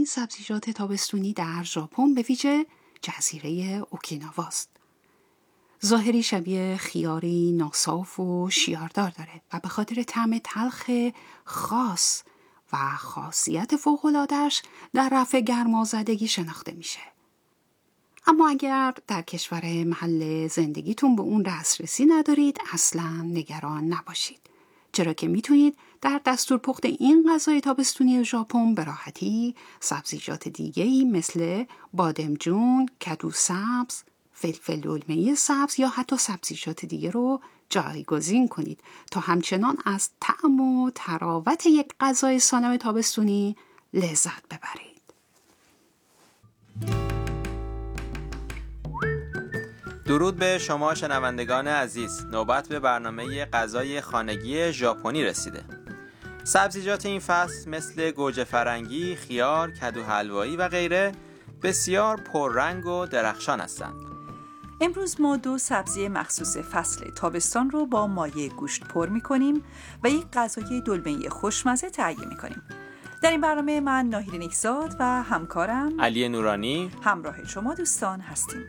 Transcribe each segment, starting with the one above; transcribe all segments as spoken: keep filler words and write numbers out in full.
این سبزیجات تابستونی در ژاپن به ویژه جزیره اوکیناواست. ظاهری شبیه خیاری ناصاف و شیاردار داره و به خاطر طعم تلخ خاص و خاصیت فوق‌العاده‌اش در رفع گرمازدگی شناخته میشه. اما اگر در کشور محل زندگیتون به اون دسترسی ندارید، اصلاً نگران نباشید. چرا که میتونید در دستور پخت این غذای تابستونی ژاپن به راحتی سبزیجات دیگه‌ای مثل بادمجون، کدو سبز، فلفل دلمه‌ای سبز یا حتی سبزیجات دیگه رو جایگزین کنید تا همچنان از طعم و طراوت یک غذای سالم تابستونی لذت ببرید. درود به شما شنوندگان عزیز. نوبت به برنامه غذای خانگی ژاپنی رسیده. سبزیجات این فصل مثل گوجه فرنگی، خیار، کدو حلوایی و غیره بسیار پررنگ و درخشان هستند. امروز ما دو سبزی مخصوص فصل تابستان رو با مایه گوشت پر می‌کنیم و یک غذای دلمه‌ای خوشمزه تهیه می‌کنیم. در این برنامه من ناهید نیکزاد و همکارم علی نورانی همراه شما دوستان هستیم.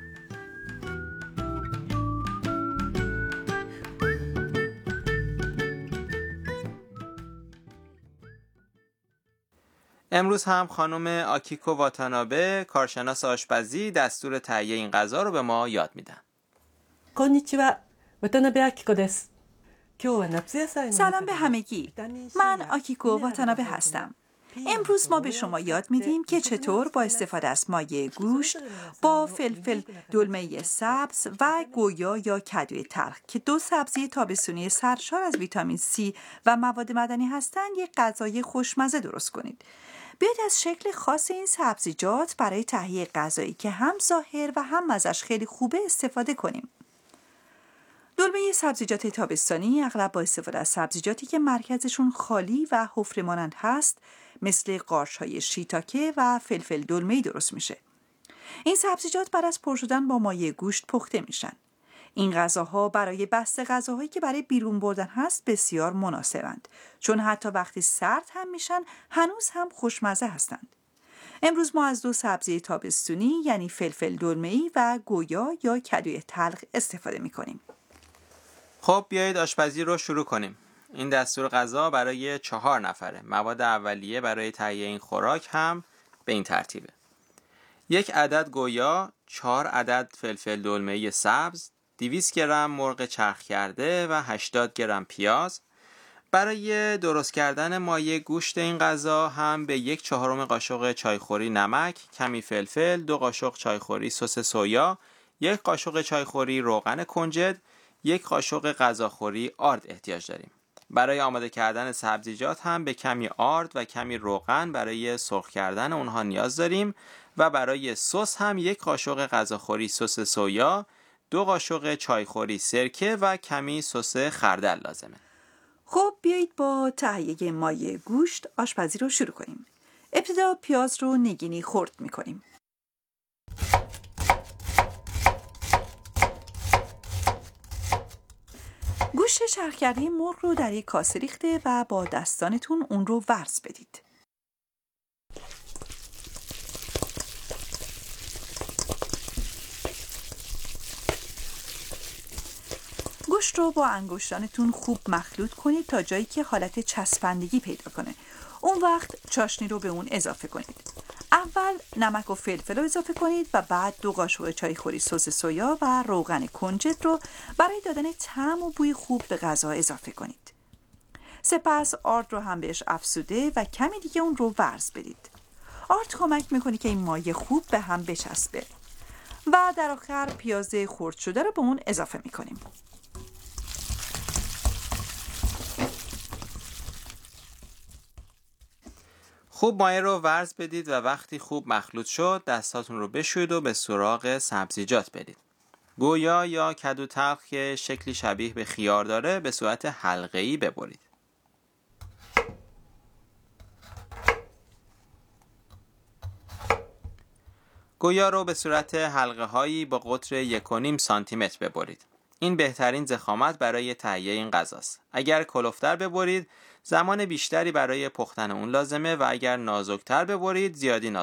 امروز هم خانم آکیکو واتانابه، کارشناس آشپزی، دستور تهیه این غذا رو به ما یاد میدن. کنیچیوا، واتانابه آکیکو دس. سلام به همگی. من آکیکو واتانابه هستم. امروز ما به شما یاد میدیم که چطور با استفاده از مایه گوشت با فلفل دلمه‌ای سبز و گویا یا کدوی تلخ که دو سبزی تابستونی سرشار از ویتامین C و مواد معدنی هستند یک غذای خوشمزه درست کنید. بیایید از شکل خاص این سبزیجات برای تهیه غذایی که هم ظاهر و هم مزه‌اش خیلی خوبه استفاده کنیم. دلمه سبزیجات تابستانی اغلب با استفاده از سبزیجاتی که مرکزشون خالی و حفره مانند هست مثل قارچ‌های شیتاکه و فلفل دلمه‌ای درست میشه. این سبزیجات بعد از پر شدن با مایه گوشت پخته میشن. این غذاها برای بسته غذاهایی که برای بیرون بردن هست بسیار مناسبند، چون حتی وقتی سرد هم میشن هنوز هم خوشمزه هستند. امروز ما از دو سبزی تابستونی یعنی فلفل دلمه‌ای و گویا یا کدوی تلخ استفاده میکنیم. خب بیایید آشپزی رو شروع کنیم. این دستور غذا برای چهار نفره. مواد اولیه برای تهیه این خوراک هم به این ترتیبه: یک عدد گویا، چهار عدد فلفل دلمه‌ای سبز، دویست گرم مرغ چرخ کرده و هشتاد گرم پیاز. برای درست کردن مایه گوشت این غذا هم به یک چهارم قاشق چایخوری نمک، کمی فلفل، دو قاشق چایخوری سس سویا، یک قاشق چایخوری روغن کنجد، یک قاشق غذاخوری آرد احتیاج داریم. برای آماده کردن سبزیجات هم به کمی آرد و کمی روغن برای سرخ کردن اونها نیاز داریم و برای سس هم یک قاشق غذاخوری سس سویا، دو قاشق چایخوری سرکه و کمی سس خردل لازمه. خب بیایید با تهیه مایه گوشت آشپزی رو شروع کنیم. ابتدا پیاز رو نگینی خرد می‌کنیم. گوشت چرخ کرده مرغ رو در یک کاسه ریخته و با دستانتون اون رو ورز بدید. گوشت رو با انگشتانتون خوب مخلوط کنید تا جایی که حالت چسبندگی پیدا کنه. اون وقت چاشنی رو به اون اضافه کنید. اول نمک و فلفل رو اضافه کنید و بعد دو قاشق چایخوری سس سویا و روغن کنجد رو برای دادن طعم و بوی خوب به غذا اضافه کنید. سپس آرد رو هم بهش افزوده و کمی دیگه اون رو ورز بدید. آرد کمک میکنه که این مایه خوب به هم بچسبه. و در آخر پیاز خرد شده رو به اون اضافه میکنیم. خوب مایه رو ورز بدید و وقتی خوب مخلوط شد دستاتون رو بشویید و به سراغ سبزیجات برید. گویا یا کدو تلخ که شکلی شبیه به خیار داره به صورت حلقه‌ای ببرید. گویا رو به صورت حلقه هایی با قطر یک و نیم سانتی متر ببرید. این بهترین ضخامت برای تهیه این غذاست. اگر کلفتر ببرید زمان بیشتری برای پختن اون لازمه و اگر نازکتر ببرید زیادی نازک